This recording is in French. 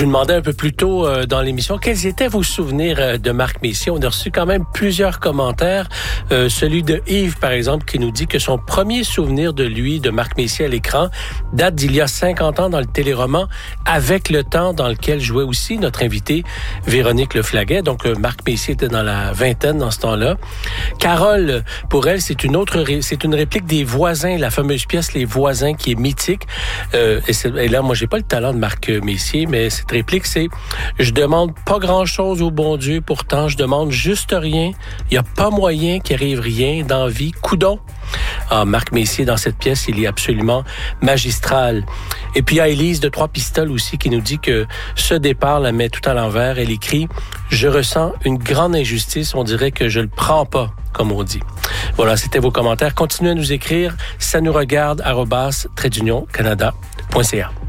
Je vous demandais un peu plus tôt dans l'émission, quels étaient vos souvenirs de Marc Messier? On a reçu quand même plusieurs commentaires. Celui de Yves, par exemple, qui nous dit que son premier souvenir de lui, de Marc Messier à l'écran, date d'il y a 50 ans dans le téléroman Avec le temps, dans lequel jouait aussi notre invitée Véronique Leflaguet. Donc, Marc Messier était dans la vingtaine dans ce temps-là. Carole, pour elle, c'est une réplique des Voisins, la fameuse pièce Les Voisins, qui est mythique. Et là, moi, j'ai pas le talent de Marc Messier, mais cette réplique, c'est « Je demande pas grand-chose au bon Dieu, pourtant, je demande juste rien. Il y a pas moyen qu'il arrive rien dans la vie. Coudon! » Ah, Marc Messier, dans cette pièce, il est absolument magistral. Et puis, il y a Élise de Trois Pistoles aussi qui nous dit que ce départ la met tout à l'envers. Elle écrit « Je ressens une grande injustice. On dirait que je le prends pas, comme on dit. » Voilà, c'était vos commentaires. Continuez à nous écrire. Ça nous regarde, @Canada.ca.